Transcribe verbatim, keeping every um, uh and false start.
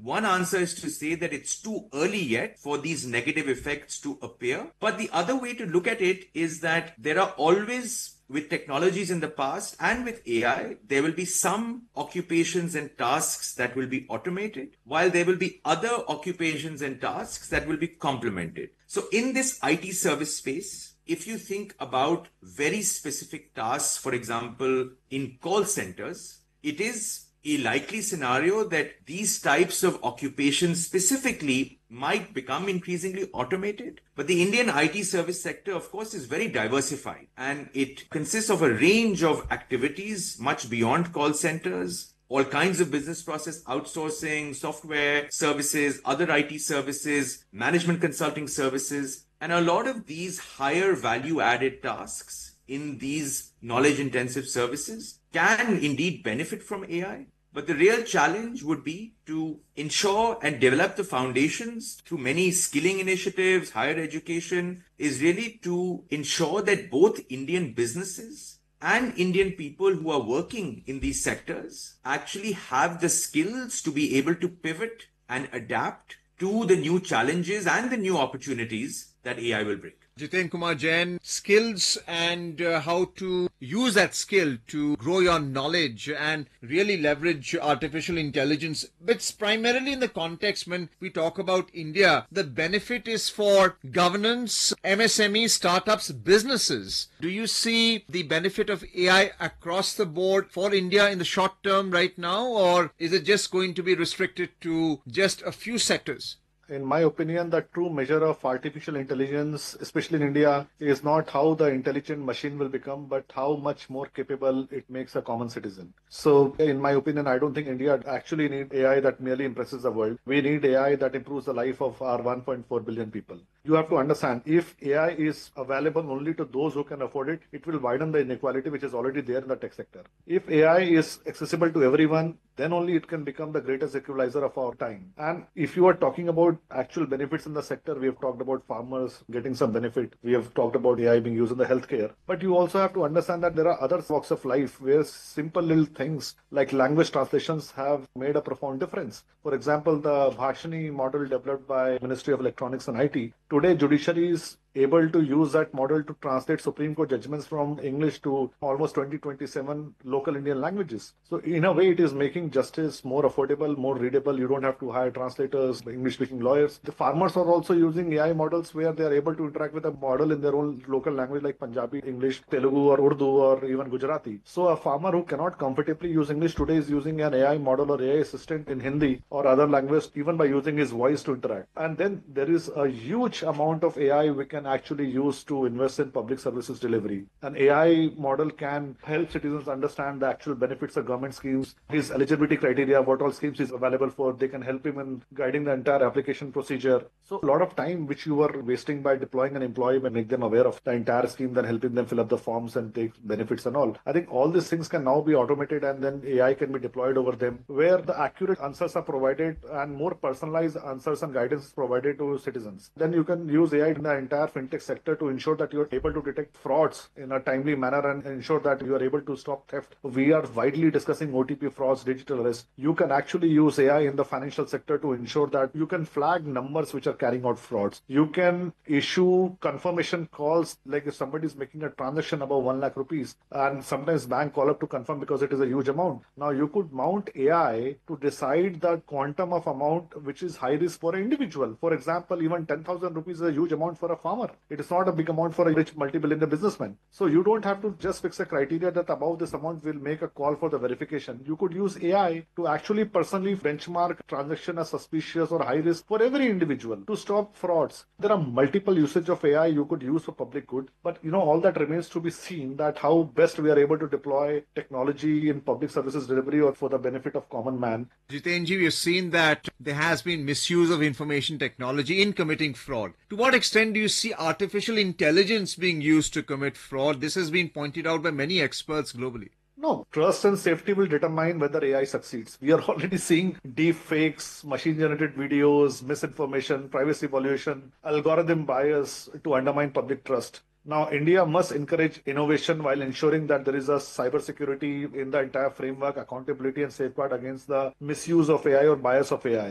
One answer is to say that it's too early yet for these negative effects to appear. But the other way to look at it is that there are always, with technologies in the past and with A I, there will be some occupations and tasks that will be automated, while there will be other occupations and tasks that will be complemented. So in this I T service space, if you think about very specific tasks, for example, in call centers, it is a likely scenario that these types of occupations specifically might become increasingly automated. But the Indian I T service sector, of course, is very diversified, and it consists of a range of activities much beyond call centers, all kinds of business process outsourcing, software services, other I T services, management consulting services, and a lot of these higher value added tasks in these knowledge intensive services can indeed benefit from A I. But the real challenge would be to ensure and develop the foundations through many skilling initiatives, higher education, is really to ensure that both Indian businesses and Indian people who are working in these sectors actually have the skills to be able to pivot and adapt to the new challenges and the new opportunities that A I will bring. Jiten Kumar Jain, skills and uh, how to use that skill to grow your knowledge and really leverage artificial intelligence. But it's primarily in the context when we talk about India, the benefit is for governance, M S M E, startups, businesses. Do you see the benefit of A I across the board for India in the short term right now, or is it just going to be restricted to just a few sectors? In my opinion, the true measure of artificial intelligence, especially in India, is not how the intelligent machine will become, but how much more capable it makes a common citizen. So, in my opinion, I don't think India actually needs A I that merely impresses the world. We need A I that improves the life of our one point four billion people. You have to understand, if A I is available only to those who can afford it, it will widen the inequality which is already there in the tech sector. If A I is accessible to everyone, then only it can become the greatest equalizer of our time. And if you are talking about actual benefits in the sector, we have talked about farmers getting some benefit. We have talked about A I being used in the healthcare. But you also have to understand that there are other walks of life where simple little things like language translations have made a profound difference. For example, the Bhashini model developed by Ministry of Electronics and I T. Today, judiciary is able to use that model to translate Supreme Court judgments from English to almost twenty, twenty-seven local Indian languages. So in a way, it is making justice more affordable, more readable. You don't have to hire translators, English-speaking lawyers. The farmers are also using A I models where they are able to interact with a model in their own local language like Punjabi, English, Telugu or Urdu or even Gujarati. So a farmer who cannot comfortably use English today is using an A I model or A I assistant in Hindi or other language, even by using his voice to interact. And then there is a huge amount of A I we can actually use to invest in public services delivery. An A I model can help citizens understand the actual benefits of government schemes, his eligibility criteria, what all schemes is available for. They can help him in guiding the entire application procedure. So a lot of time which you are wasting by deploying an employee and make them aware of the entire scheme, then helping them fill up the forms and take benefits and all. I think all these things can now be automated and then A I can be deployed over them where the accurate answers are provided and more personalized answers and guidance is provided to citizens. Then you can use A I in the entire fintech sector to ensure that you are able to detect frauds in a timely manner and ensure that you are able to stop theft. We are widely discussing O T P frauds, digital arrest. You can actually use A I in the financial sector to ensure that you can flag numbers which are carrying out frauds. You can issue confirmation calls, like if somebody is making a transaction above one lakh rupees and sometimes bank call up to confirm because it is a huge amount. Now you could mount A I to decide the quantum of amount which is high risk for an individual. For example, even ten thousand rupees is a huge amount for a farmer. It is not a big amount for a rich multi-billionaire businessman. So you don't have to just fix a criteria that above this amount will make a call for the verification. You could use A I to actually personally benchmark transaction as suspicious or high risk for every individual to stop frauds. There are multiple usage of A I you could use for public good, but you know, all that remains to be seen that how best we are able to deploy technology in public services delivery or for the benefit of common man. Jitenji, we've seen that there has been misuse of information technology in committing fraud. To what extent do you see artificial intelligence being used to commit fraud? This has been pointed out by many experts globally. No, trust and safety will determine whether A I succeeds. We are already seeing deep fakes, machine-generated videos, misinformation, privacy violation, algorithm bias to undermine public trust. Now, India must encourage innovation while ensuring that there is a cybersecurity in the entire framework, accountability and safeguard against the misuse of A I or bias of A I.